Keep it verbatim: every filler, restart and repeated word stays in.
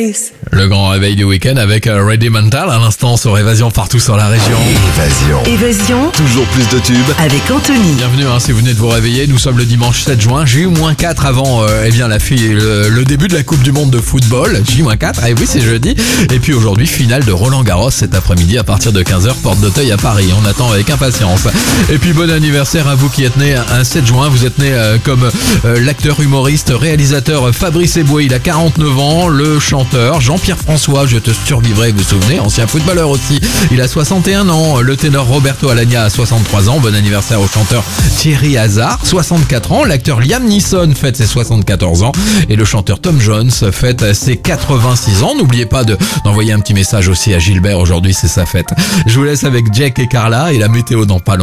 face. Le grand réveil du week-end avec euh, Ready Mental à l'instant sur Évasion partout sur la région. Évasion. Évasion Toujours plus de tubes. avec Anthony. Bienvenue hein, si vous venez de vous réveiller, nous sommes le dimanche sept juin, J moins quatre avant euh, eh bien, la fille, le, le début de la Coupe du Monde de football, J moins quatre, et oui c'est jeudi. Et puis aujourd'hui, finale de Roland Garros cet après-midi à partir de quinze heures, porte d'Auteuil à Paris. On attend avec impatience. Et puis bon anniversaire à vous qui êtes né un sept juin, vous êtes né euh, comme euh, l'acteur, humoriste, réalisateur Fabrice Eboué, il a quarante-neuf ans, le chanteur Jean-Pierre François, je te survivrai, vous vous souvenez, ancien footballeur aussi, il a soixante et un ans, le ténor Roberto Alagna a soixante-trois ans, bon anniversaire au chanteur Thierry Hazard, soixante-quatre ans, l'acteur Liam Neeson fête ses soixante-quatorze ans et le chanteur Tom Jones fête ses quatre-vingt-six ans. N'oubliez pas de, d'envoyer un petit message aussi à Gilbert, aujourd'hui c'est sa fête. Je vous laisse avec Jack et Carla et la météo dans pas longtemps.